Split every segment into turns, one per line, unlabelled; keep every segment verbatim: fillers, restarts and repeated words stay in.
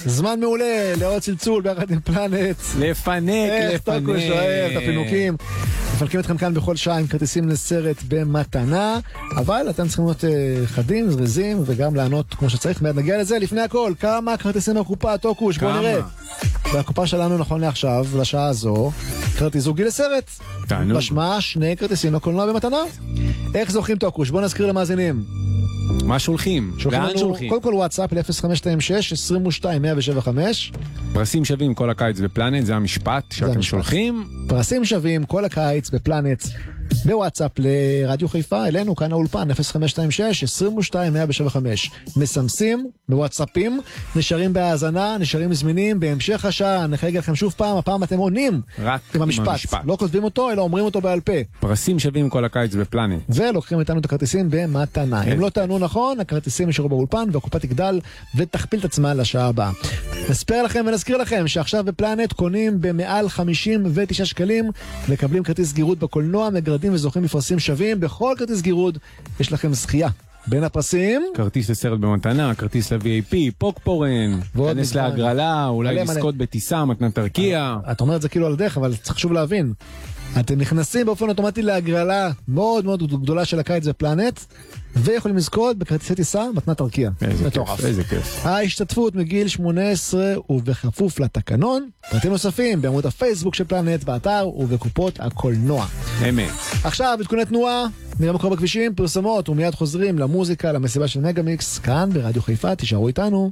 זמן מעולה לעוד צלצול ביחד עם פלנט.
לפנק,
איך
לפנק.
טוקוש אוהב את הפינוקים. מפנקים אתכם כאן בכל שעה עם כרטיסים לסרט במתנה, אבל אתם צריכים להיות uh, חדים, זריזים, וגם לענות כמו שצריך. מיד נגיע לזה. לפני הכל, כמה כרטיסים בקופה, טוקוש? בוא נראה. והקופה שלנו נכון לעכשיו, לשעה הזו, כרטיס זוגי לסרט.
תענוג.
משמע שני כרטיסים לקולנוע במתנה. איך זוכים, טוקוש? בוא נזכיר למאזינים.
מה שולחים? לאן שולחים?
קודם כל וואטסאפ ל-אפס חמש שתיים שש עשרים ושתיים מאה שבע וחמש.
פרסים שווים כל הקיץ בפלנט, זה המשפט שאתם שולחים.
פרסים שווים כל הקיץ בפלנט. בוואטסאפ לרדיו חיפה, אלינו כאן האולפן אפס חמש שתיים שש עשרים ושתיים מאה שבע וחמש. מסמסים בוואטסאפים, נשארים בהאזנה, נשארים זמינים. בהמשך השעה נחייג לכם שוב פעם, הפעם אתם עונים
רק
עם המשפט. המשפט. לא כותבים אותו, אלא אומרים אותו בעל פה.
פרסים שווים כל הקיץ בפלנט.
ולוקחים איתנו את הכרטיסים במתנה. אם לא תענו נכון, הכרטיסים נשארו באולפן והקופה תגדל ותכפיל את עצמה לשעה הבאה. נספר לכם ונזכיר לכם שעכשיו בפלנט קונים במעל חמישים ותשעה שקלים, מקבלים כרטיס גירוד בקולנוע, מגרדים וזוכים בפרסים שווים. בכל כרטיס גירוד יש לכם זכייה. בין הפרסים,
כרטיס לסרט במתנה, כרטיס ל-וי איי פי, פוקפורן, כנס להגרלה, אולי לזכות בטיסה, מתנת ארקיע.
את אומרת זה כאילו על הדרך, אבל צריך חשוב להבין. אתם נכנסים באופן אוטומטי להגרלה מאוד מאוד גדולה של הקיץ בפלנט, ויכולים לזכות בכרטיסי טיסה מתנת ארקיע.
איזה כיף, איזה כיף.
ההשתתפות מגיל שמונה עשרה ובכפוף לתקנון. פרטים נוספים בעמוד הפייסבוק של פלנט, באתר ובקופות הקולנוע.
אמת.
עכשיו עדכוני תנועה, נראה מה קורה בכבישים, פרסומות, ומיד חוזרים למוזיקה, למסיבה של מגה-מיקס, כאן ברדיו חיפה. תישארו איתנו.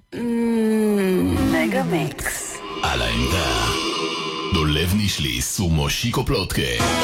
מגה-מיקס.
על העמדה דולב נישליס ומושיקו פלוטקה.